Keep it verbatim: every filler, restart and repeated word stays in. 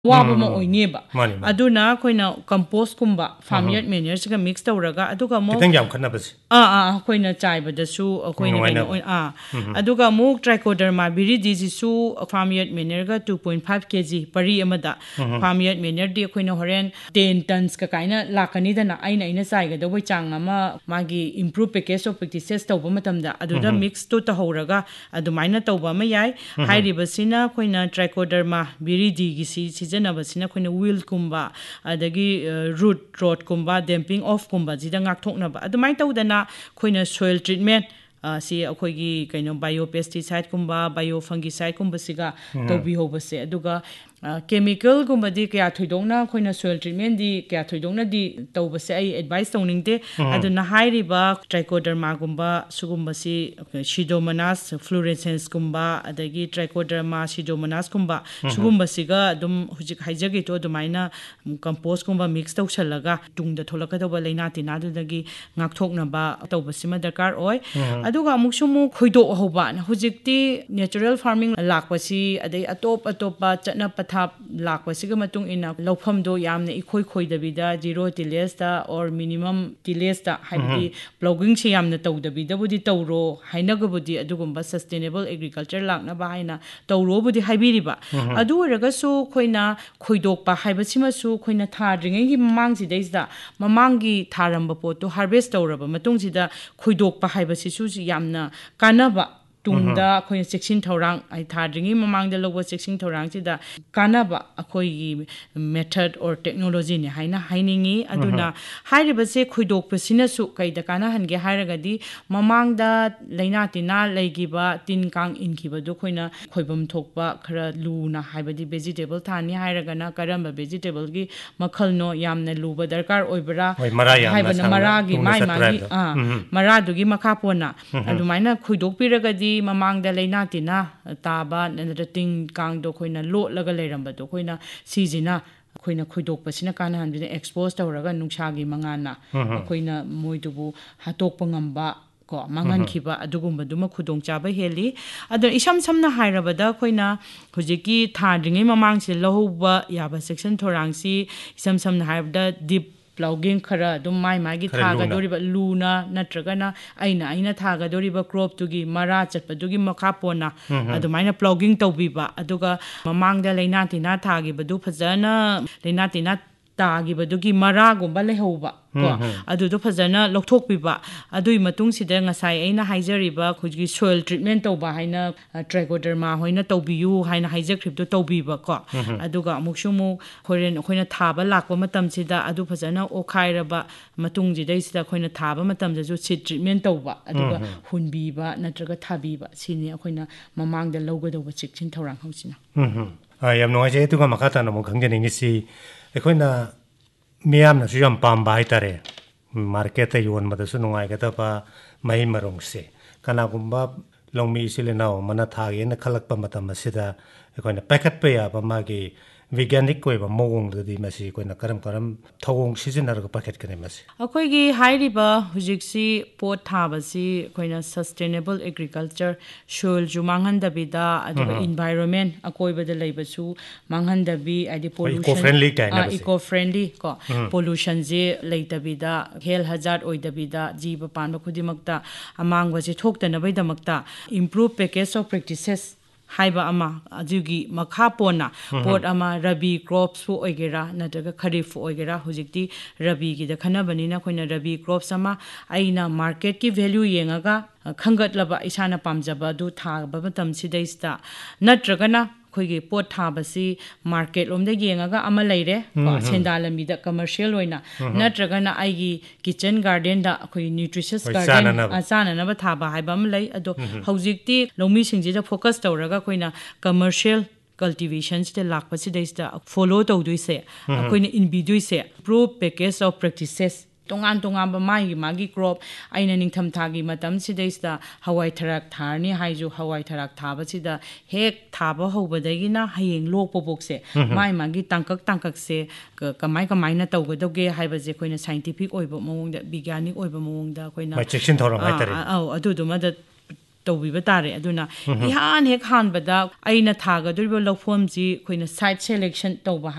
Waba ma oineba aduna koina compost kumba farmyard manure siga mix tawraga aduga mo kitang yam khanabasi ah ah koina chaiba da su koina kaina ah aduga mo trichoderma viridis su farmyard manure ga two point five kilograms pari amada farmyard manure di koina horen ten tons ka kaina lakani da na aina aina sai ga da boi chang ama magi improve package of practices tawba matamda aduda mix to ta horaga adumaina tawba ma yai hairibasina koina trichoderma viridi gi si Janabasina Kuna wheel kumba, adagi root rot kumba, damping off kumba, Zidang Octonaba. At the Maitodana Kuna soil treatment. See a kogi kind of biopesticide kumba, biofungicide kumba siga, tobi hobase, aduga. Chemical kumbadi kaya thuidongna koina soil treatment di kaya thuidongna di tawbase ai advice tawningte aduna hairiba trichoderma gumba sugumba si Pseudomonas fluorescens gumba adagi trichoderma Pseudomonas gumba sugumba siga dum hujik haijagi to dumaina compost gumba mix tawsalaga tungda tholakadaba laina tinadudagi ngakthoknaba tawbasima darkar oi aduga amuksumu khoidok hoba hujikti natural farming lakpasi adai atop atopa chatna Thap lakwa siga matung ina lawpham do yamna ikhoi khoi dabida zero tillage da or minimum tillage da haibdi ploughing se yamna tawdabi da budi tawro hainaga budi adugumba sustainable agriculture lakna ba haina tawro budi haibiriba adu raga su khoina khoidok pa haibasima su khoina thadringai gi mamang si deisda mamangi tharamba poto harvest tawraba matung sida khoidok pa haibasi su yamna kanaba Tungda koina section thorang ai thadringi mamang da logo section thorang sida kanaba akoi method or technology ne haina hainingi aduna hairiba se khoidok pasina su kaida kana hange hairagadi mamang da laina tina leigiba tin kang inkiba do koina khoibam thokpa khara luna haibadi vegetable thani hairagana karamba vegetable gi makhal no yamna luba darkar oibra haibana maragi mai magi ah maradu gi makhapona adumaina khoidok piragadi Mamang da laina tina taba ting kang do koina lot laga leiramba do koina sizina koina khoidok pasina kana hanbina expose tawraga nungshagi mangana koina moidubu hatokpa ngamba ko mangan khiba adugumba duma khudong chaba heli adar isam samna hairabada koina hujiki thadringai mamang se lohba yaba section thorangsi isam samna hairabada deep Ploughing khara dum mai magi thaga doriba luna natragana aina aina thaga doriba crop tugi mara chatpa dugi makha pona adumaina ploughing tawbiba aduga mamangda laina tina thagi badu phajana laina tina tagi badugi mara gumba lehoba ko adu do phajana lokthokpiba adui matung sida ngasai aina haijariba khuji soil treatment tawba haina trichoderma hoina tawbiyu haina haijakrip do tawbiba ko aduga amuksumu khoren khoina thaba lakpa matam sida adu phajana okhairaba matung jidai sida khoina thaba matam ju seed treatment tawba aduga hunbiba natraga thabiba sini khoina mamangda lawgadoba chikchin thorang hausina ah yam noi je tuga makata na mo khangje ningi si ekhona miam na suyam pamba itare market yon mada sunungai gata pa mai marong se kana gumba longmi silenao mana thage na khalakpa matam asida ekhona packet pe ya ba magi Veganic koi ba mong di masi koi na karam karam thawong seasonar ga packet kane masi akoi gi hairiba hujiksi pot thaba si koina sustainable agriculture soil ju manghan dabida aduga environment akoi ba da leiba su manghan dabi adi pollution eco friendly kai na eco friendly ko pollution je leitabida health hazard oi dabida jiba pan ba khudimakta amang ba je thokta bai damakta improve package of practices Haiba ama ajugi makha pona pot ama rabi crops fu oigera nataga kharif oigera hujikti rabi gi da khana banina koina rabi crops ama aina market ki value yengaga khangat laba isana pamjaba du tha ba matam sidaista natragana khoigi pot thabasi market lomda yengaga ama leire ko sendalami da commercial oina natragana aigi kitchen garden da khoi nutritious garden asana na ba thaba haiba am lei ado hojikti lomi singji da focus tawraga koina commercial cultivation ste lakpa sidaista follow tawduise koina inbiduise pro package of practices tongan tongan ba mai magi crop aina ningtham thagi matam sidaista hawai tharak tharni haiju hawai tharak thaba sida hek thaba hobadagi na hayeng lok popok se mai magi tangkak tangkak se kamai kamai na tawgadoge haiba je koina scientific oiba mawong da bigyanic oiba mawong da koina mai section thorang haitare au adu duma da tawbiba tare aduna ihan hek han bada aina thaga duriba lofom ji koina site selection tawba